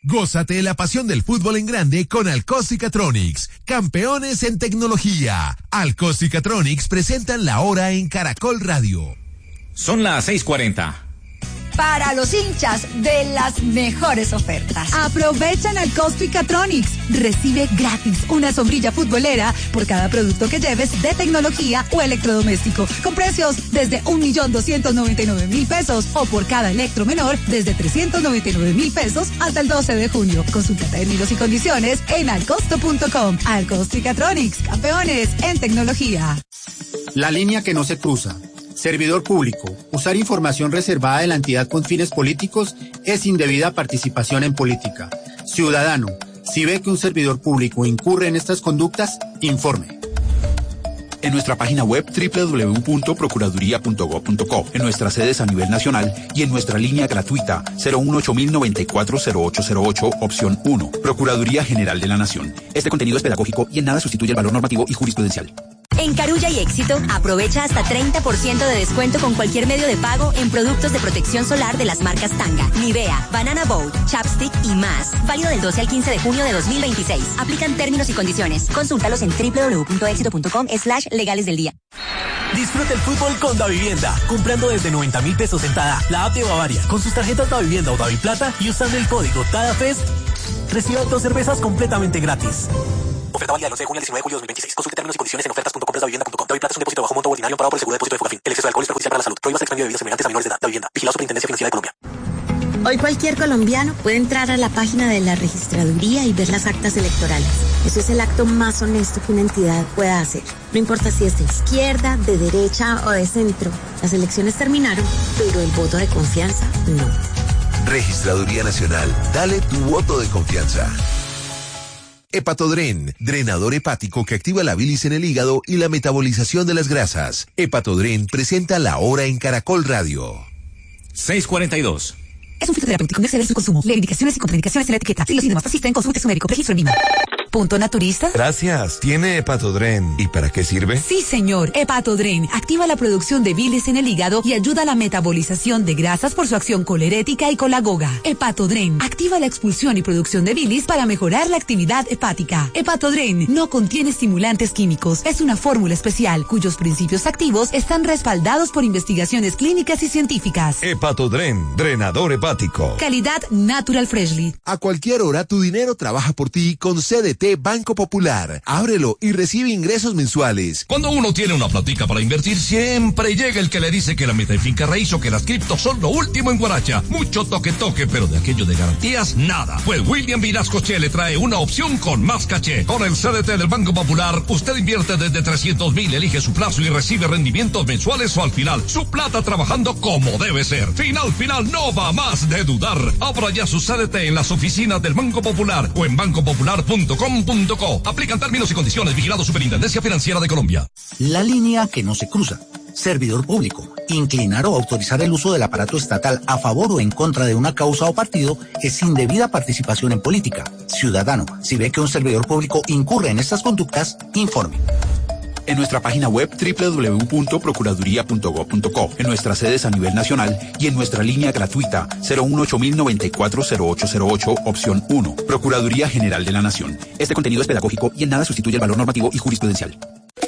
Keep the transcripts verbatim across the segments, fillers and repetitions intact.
Gózate la pasión del fútbol en grande con Alcos y Catronics, campeones en tecnología. Alcos y Catronics presentan la hora en Caracol Radio. Son las seis cuarenta. Para los hinchas de las mejores ofertas. Aprovechan al Costo y Catronics. Recibe gratis una sombrilla futbolera por cada producto que lleves de tecnología o electrodoméstico, con precios desde un millón doscientos noventa y nueve mil pesos o por cada electro menor desde trescientos noventa y nueve mil pesos hasta el doce de junio. Consulta términos y condiciones en alcosto punto com. Alcosto y Catronics, campeones en tecnología. La línea que no se cruza. Servidor público. Usar información reservada de la entidad con fines políticos es indebida participación en política. Ciudadano, si ve que un servidor público incurre en estas conductas, informe. En nuestra página web doble u doble u doble u punto procuraduría punto gob punto co, en nuestras sedes a nivel nacional y en nuestra línea gratuita cero uno ocho mil noventa y cuatro cero ocho cero ocho, opción uno. Procuraduría General de la Nación. Este contenido es pedagógico y en nada sustituye el valor normativo y jurisprudencial. En Carulla y Éxito, aprovecha hasta treinta por ciento de descuento con cualquier medio de pago en productos de protección solar de las marcas Tanga, Nivea, Banana Boat, Chapstick y más. Válido del doce al quince de junio de dos mil veintiséis. Aplican términos y condiciones. Consúltalos en doble u doble u doble u punto éxito punto com slash legales del día. Disfruta el fútbol con Davivienda, comprando desde noventa mil pesos en Tada, la app de Bavaria, con sus tarjetas Davivienda o Daviplata y usando el código TADAFES, reciba dos cervezas completamente gratis. Oferta válida del once de junio al diecinueve de julio de dos mil veintiséis. Consulte términos y condiciones en ofertas punto compras davivienda punto com. Daviplata es un depósito bajo monto ordinario pagado por el seguro de depósito de Fogafín. El exceso de alcohol es perjudicial para la salud. Prohíbas expendio de bebidas semejantes a menores de edad. Davivienda. Vigilado Superintendencia Financiera de Colombia. Hoy cualquier colombiano puede entrar a la página de la registraduría y ver las actas electorales. Eso es el acto más honesto que una entidad pueda hacer. No importa si es de izquierda, de derecha o de centro. Las elecciones terminaron, pero el voto de confianza no. Registraduría Nacional. Dale tu voto de confianza. Hepatodren, drenador hepático que activa la bilis en el hígado y la metabolización de las grasas. Hepatodren presenta la hora en Caracol Radio. seis cuarenta y dos. Es un fitoterapéutico, no exceder su consumo. Lee indicaciones y contraindicaciones en la etiqueta. Si los síntomas persisten, consulte a su médico. Registro en Lima. ¿Punto naturista? Gracias. ¿Tiene Hepatodren? ¿Y para qué sirve? Sí, señor. Hepatodren activa la producción de bilis en el hígado y ayuda a la metabolización de grasas por su acción colerética y colagoga. Hepatodren activa la expulsión y producción de bilis para mejorar la actividad hepática. Hepatodren no contiene estimulantes químicos. Es una fórmula especial cuyos principios activos están respaldados por investigaciones clínicas y científicas. Hepatodren, drenador hepático. Calidad Natural Freshly. A cualquier hora tu dinero trabaja por ti con C D T Banco Popular. Ábrelo y recibe ingresos mensuales. Cuando uno tiene una platica para invertir, siempre llega el que le dice que la meta en finca raíz o que las criptos son lo último en Guaracha. Mucho toque toque, pero de aquello de garantías, nada. Pues William Vinascoche le trae una opción con más caché. Con el C D T del Banco Popular, usted invierte desde trescientos mil, elige su plazo y recibe rendimientos mensuales o al final. Su plata trabajando como debe ser. Final, final, no va más de dudar. Abra ya su C D T en las oficinas del Banco Popular o en banco popular punto com punto co. Aplican términos y condiciones. Vigilado Superintendencia Financiera de Colombia. La línea que no se cruza. Servidor público. Inclinar o autorizar el uso del aparato estatal a favor o en contra de una causa o partido es indebida participación en política. Ciudadano, si ve que un servidor público incurre en estas conductas, informe. En nuestra página web doble u doble u doble u punto procuraduría punto gob punto co, en nuestras sedes a nivel nacional y en nuestra línea gratuita cero uno ocho mil noventa y cuatro cero ocho cero ocho, opción uno. Procuraduría General de la Nación. Este contenido es pedagógico y en nada sustituye el valor normativo y jurisprudencial.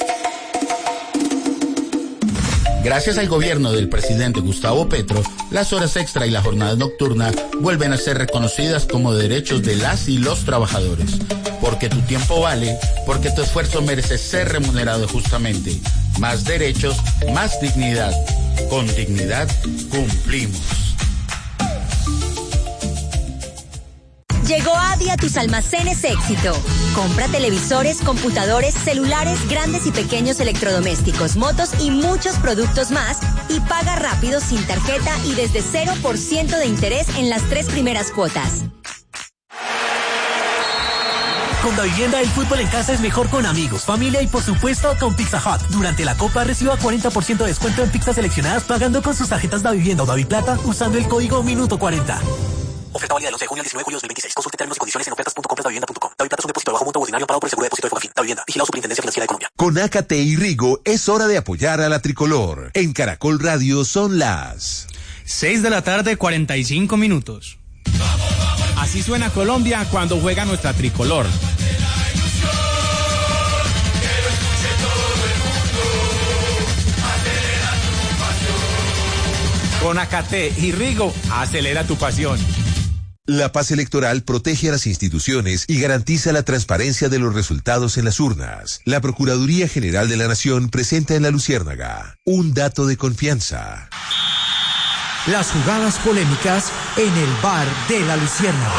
Gracias al gobierno del presidente Gustavo Petro, las horas extra y la jornada nocturna vuelven a ser reconocidas como derechos de las y los trabajadores. Porque tu tiempo vale, porque tu esfuerzo merece ser remunerado justamente. Más derechos, más dignidad. Con dignidad cumplimos. Llegó Adi a tus almacenes Éxito. Compra televisores, computadores, celulares, grandes y pequeños electrodomésticos, motos y muchos productos más y paga rápido sin tarjeta y desde cero por ciento de interés en las tres primeras cuotas. Con Davivienda, el fútbol en casa es mejor con amigos, familia y por supuesto con Pizza Hut. Durante la Copa reciba cuarenta por ciento de descuento en pizzas seleccionadas pagando con sus tarjetas Davivienda o Daviplata usando el código Minuto cuarenta. Oferta válida del once de junio al diecinueve de julio de dos mil veintiséis. Consulte términos y condiciones en ofertas punto compras davivienda punto com. Daviplata es un depósito bajo monto ordinario pagado por el seguro de depósito de Fogafín. Davivienda. Vigilado Superintendencia Financiera de Colombia. Con Ácate y Rigo es hora de apoyar a la tricolor. En Caracol Radio son las seis de la tarde, cuarenta y cinco minutos. ¡Vamos, vamos! Así suena Colombia cuando juega nuestra tricolor. Con Acate y Rigo, acelera tu pasión. La paz electoral protege a las instituciones y garantiza la transparencia de los resultados en las urnas. La Procuraduría General de la Nación presenta en La Luciérnaga un dato de confianza. Las jugadas polémicas en el bar de La Luciérnaga.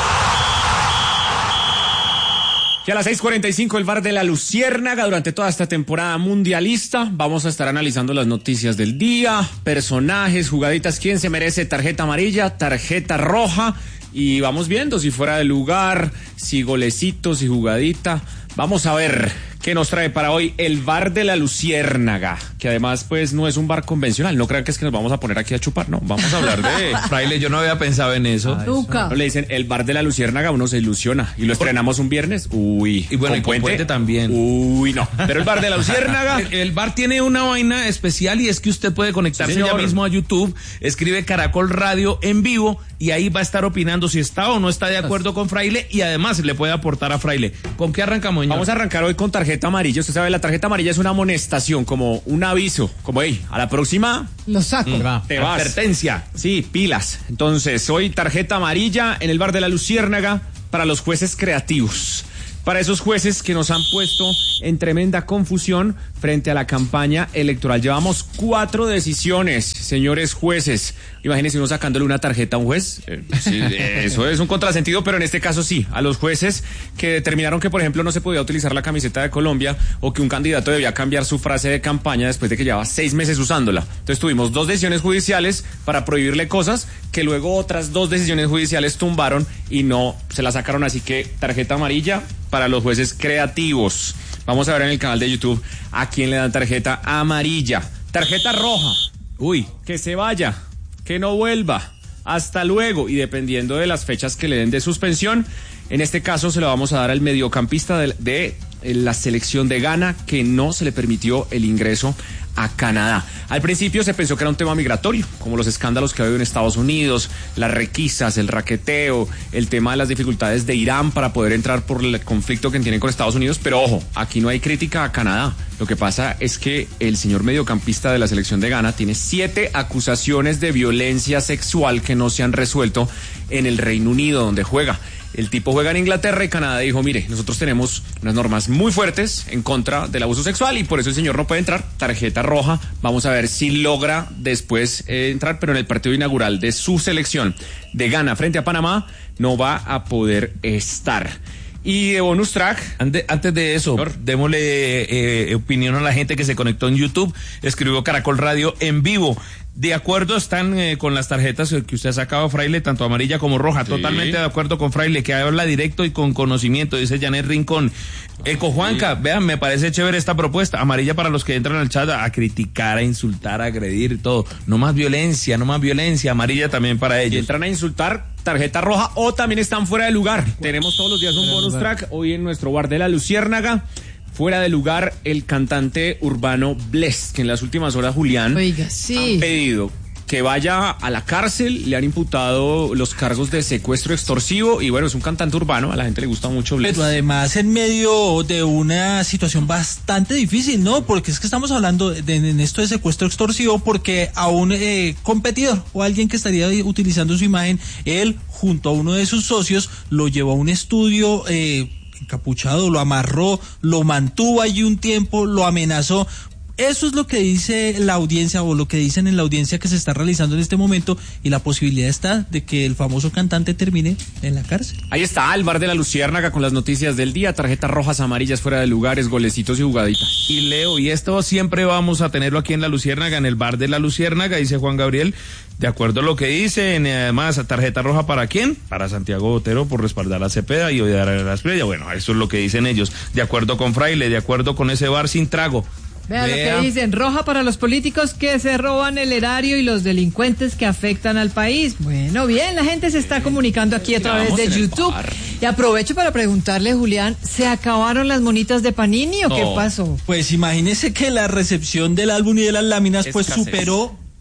Y a las seis cuarenta y cinco el bar de La Luciérnaga. Durante toda esta temporada mundialista vamos a estar analizando las noticias del día, personajes, jugaditas, quién se merece tarjeta amarilla, tarjeta roja, y vamos viendo si fuera de lugar, si golecitos, si jugadita. Vamos a ver qué nos trae para hoy el bar de La Luciérnaga, que además pues no es un bar convencional. No crean que es que nos vamos a poner aquí a chupar, no, vamos a hablar de... Fraile, yo no había pensado en eso. Nunca. Le dicen el bar de La Luciérnaga, uno se ilusiona, y lo estrenamos un viernes, uy. Y bueno, ¿con y con puente? puente también. Uy, no, pero el bar de La Luciérnaga... el, el bar tiene una vaina especial, y es que usted puede conectarse Sí, ya mismo a YouTube, escribe Caracol Radio en vivo, y ahí va a estar opinando si está o no está de acuerdo con Fraile, y además le puede aportar a Fraile. ¿Con qué arrancamos, señor? Vamos a arrancar hoy con tarjeta amarilla. Usted sabe, la tarjeta amarilla es una amonestación, como un aviso, como, hey, a la próxima... Lo saco. Mm, te vas. Advertencia. Sí, pilas. Entonces, hoy tarjeta amarilla en el bar de La Luciérnaga para los jueces creativos. Para esos jueces que nos han puesto en tremenda confusión frente a la campaña electoral. Llevamos cuatro decisiones, señores jueces. Imagínense uno sacándole una tarjeta a un juez. Eh, sí, eso es un contrasentido, pero en este caso sí. A los jueces que determinaron que, por ejemplo, no se podía utilizar la camiseta de Colombia, o que un candidato debía cambiar su frase de campaña después de que llevaba seis meses usándola. Entonces tuvimos dos decisiones judiciales para prohibirle cosas que luego otras dos decisiones judiciales tumbaron y no se la sacaron. Así que tarjeta amarilla para los jueces creativos. Vamos a ver en el canal de YouTube a quién le dan tarjeta amarilla. Tarjeta roja. Uy, que se vaya, que no vuelva. Hasta luego. Y dependiendo de las fechas que le den de suspensión, en este caso se lo vamos a dar al mediocampista de, de la selección de Ghana, que no se le permitió el ingreso a Canadá. Al principio se pensó que era un tema migratorio, como los escándalos que ha habido en Estados Unidos, las requisas, el raqueteo, el tema de las dificultades de Irán para poder entrar por el conflicto que tienen con Estados Unidos. Pero ojo, aquí no hay crítica a Canadá. Lo que pasa es que el señor mediocampista de la selección de Ghana tiene siete acusaciones de violencia sexual que no se han resuelto en el Reino Unido, donde juega. El tipo juega en Inglaterra y Canadá dijo, mire, nosotros tenemos unas normas muy fuertes en contra del abuso sexual y por eso el señor no puede entrar. Tarjeta roja. Vamos a ver si logra después eh, entrar, pero en el partido inaugural de su selección de Ghana frente a Panamá no va a poder estar. Y de bonus track, Antes, antes de eso, señor, démosle eh, opinión a la gente que se conectó en YouTube. Escribió Caracol Radio en vivo. De acuerdo están eh, con las tarjetas que usted ha sacado, Fraile, tanto amarilla como roja. Sí. Totalmente de acuerdo con Fraile, que habla directo y con conocimiento, dice Janet Rincón. Eco Juanca, sí. Vean, me parece chévere esta propuesta. Amarilla para los que entran al chat a criticar, a insultar, a agredir, todo. No más violencia, no más violencia. Amarilla también para ellos. Y entran a insultar, tarjeta roja, o también están fuera de lugar. Tenemos todos los días un bonus track. Hoy en nuestro bar de La Luciérnaga, fuera de lugar, el cantante urbano Bless, que en las últimas horas, Julián, Oiga, sí. han pedido que vaya a la cárcel. Le han imputado los cargos de secuestro extorsivo y bueno, es un cantante urbano, a la gente le gusta mucho Bless. Pero además en medio de una situación bastante difícil, ¿no? Porque es que estamos hablando de, de, en esto de secuestro extorsivo porque a un eh, competidor o alguien que estaría utilizando su imagen, él junto a uno de sus socios lo llevó a un estudio eh, encapuchado, lo amarró, lo mantuvo allí un tiempo, lo amenazó. Eso es lo que dice la audiencia o lo que dicen en la audiencia que se está realizando en este momento y la posibilidad está de que el famoso cantante termine en la cárcel. Ahí está el bar de La Luciérnaga con las noticias del día, tarjetas rojas, amarillas, fuera de lugares, golecitos y jugaditas. Y Leo, y esto siempre vamos a tenerlo aquí en La Luciérnaga, en el bar de La Luciérnaga, dice Juan Gabriel, de acuerdo a lo que dicen, además, tarjeta roja ¿para quién? Para Santiago Botero por respaldar a Cepeda y odiar a las playas. Bueno, eso es lo que dicen ellos, de acuerdo con Fraile, de acuerdo con ese bar sin trago. Vea, Vea lo que dicen, roja para los políticos que se roban el erario y los delincuentes que afectan al país. Bueno, bien, la gente se está comunicando aquí a través de YouTube. Y aprovecho para preguntarle, Julián, ¿se acabaron las monitas de Panini o no. qué pasó? Pues imagínese que la recepción del álbum y de las láminas pues superó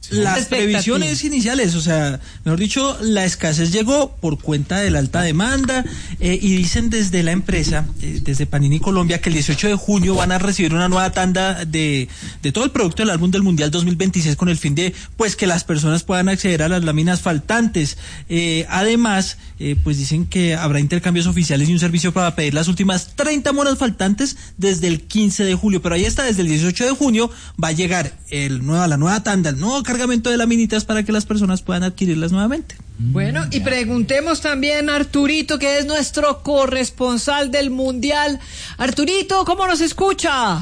las previsiones iniciales, o sea, mejor dicho, la escasez llegó por cuenta de la alta demanda eh, y dicen desde la empresa, eh, desde Panini Colombia, que el dieciocho de junio van a recibir una nueva tanda de, de todo el producto del álbum del Mundial dos mil veintiséis con el fin de, pues, que las personas puedan acceder a las láminas faltantes. Eh, además, eh, pues dicen que habrá intercambios oficiales y un servicio para pedir las últimas treinta monas faltantes desde el quince de julio, pero ahí está, desde el dieciocho de junio va a llegar el nueva, la nueva tanda, el nuevo cargamento de laminitas para que las personas puedan adquirirlas nuevamente. Bueno, y preguntemos también a Arturito, que es nuestro corresponsal del Mundial. Arturito, ¿cómo nos escucha?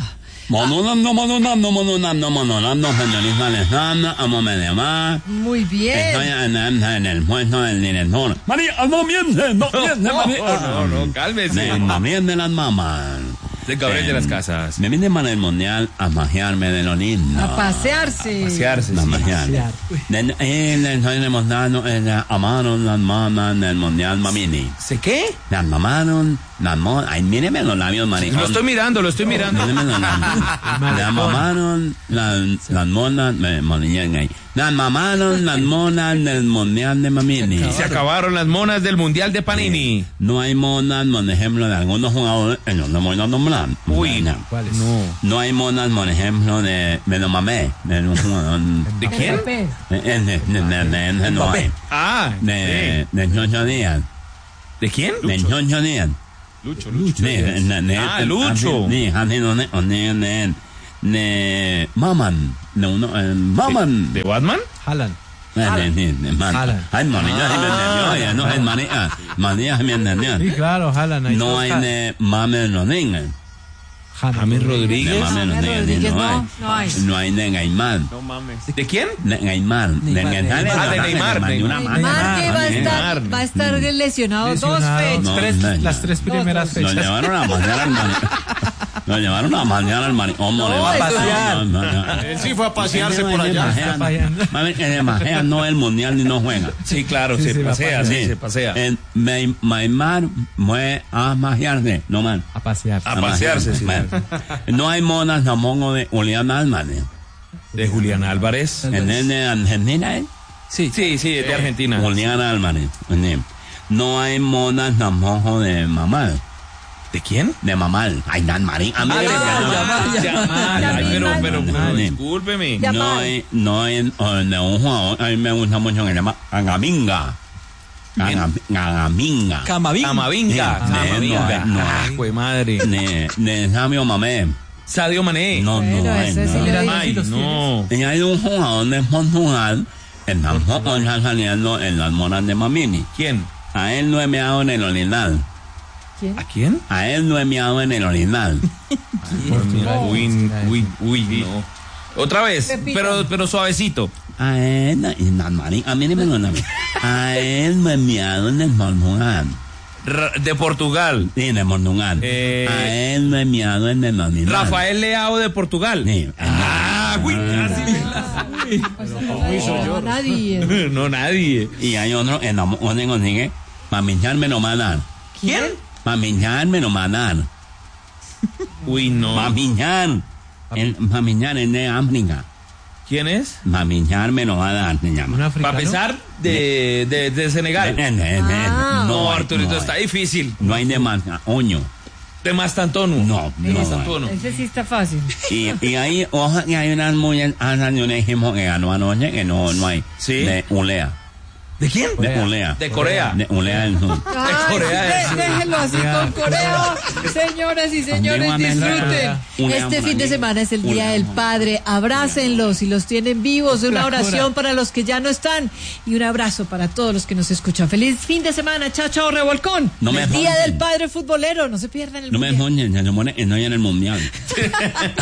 Muy bien. Estoy en, en, en el puesto del director. María, no miente, no miente, María. No, no, no, cálmese. Me miente las mamás. De Gabriel de las Casas. Me vine para el Mundial a pasearme de lo lindo. A pasearse. A pasearse. A pasearse. Estoy demostrando, amaron las mamás del Mundial Mamini. ¿Se qué? Las mamaron, las monas. Ay, míreme los labios, maricón. Lo estoy mirando, lo estoy mirando. Míreme los labios. Las mamaron, las, las monas, me monían ahí. Las mamaron las monas del Mundial de Mamini. Se acabaron las monas del Mundial de Panini. No hay monas, por ejemplo, de algunos jugadores, en los no voy a nombrar. Uy, no. ¿Cuáles? No. No hay monas, por ejemplo, de, de los mamé. ¿De, ¿De quién? No hay. Ah, de, de Ñoño Díaz. ¿De quién? De Ñoño Díaz. Lucho, Lucho. Ah, Lucho. De Maman. De uno, Maman. ¿De Batman? Haaland. Ay, manilla, si me entendió, no es manilla, manilla si me entendió. Sí, claro, Haaland. No hay de Mames Rodríguez. James Rodríguez. De Mames Rodríguez no hay. No hay. No hay de Neymar. No mames. ¿De quién? De Neymar. De Neymar. Ah, de Neymar. Neymar que va a estar, va a estar lesionado dos fechas. Las tres primeras fechas. Nos llevaron a mañana al manicomio. Nos llevaron a mañana al manicomio. A pasear. Él sí fue a pasearse por allá. Mami, que se pasea no el mundial ni no juega. Sí, claro, se pasea, sí, se pasea. Neymar fue a pasearse, no man. A pasear. A pasearse, sí. No hay monas tampoco de Julián Álvarez. ¿De Julián Álvarez? ¿En el de Argentina, eh? Sí, sí, sí, es de Argentina. Julián Álvarez. No hay monas tampoco de Mamá. ¿De quién? De Mamal. Ay, Dan Marín. A mí me Ay, pero, pero, pero, discúlpeme. No hay, no hay, de un jugador, a mí me gusta mucho que se llama Agaminga. Agaminga. Camavinga. Camavinga. Camavinga. Ah, pues madre. De Sadio Mané. Sadio Mané. No, no, Ay, no. Y hay un jugador de Portugal que tampoco está saliendo en las monas de Mamini. ¿Quién? A él no he meado en el orinal. ¿Quién? ¿A quién? A él no he meado en el orinal. Uy, uy, uy, no. Otra vez, pero, pero suavecito. A él, a mí me lo A él no he meado en el Portugal. De Portugal. Sí, de Portugal. Eh, a él no he meado en el orinal. Rafael Leao de Portugal. Sí. Ah, uy, casi me No, nadie. No, nadie. Y hay otro en la donde consigue Mamiñar Menomanar. ¿Quién? Mamiñar Menomanar. Uy, no. Mamiñar. El Mamiñar es de África. ¿Quién es? Mamiñar Menomanar se llama. Para pesar de, de, de Senegal. De, de, de, de, Ah. No, no, Arturito, no, está difícil. No hay de más oño. De más tantonu. No, de no. más tantono. Ese sí está fácil. Y, y ahí, ojo, que hay unas mujeres, de un equipo que ganó anoche, que no, no hay. Sí. De Ulea. ¿De quién? De Ulea. De Corea. De Ulea del Sur. Ay, Corea sí, del Sur. déjenlo así con Corea. Señoras y señores, disfruten. Este fin de semana es el Día del Padre. Abrácenlos y los tienen vivos. Una oración para los que ya no están y un abrazo para todos los que nos escuchan. Feliz fin de semana. Chao, chao, revolcón. No me el Día joden. del Padre futbolero. No se pierdan el No me mundial. joñen, se supone que no hay en el mundial.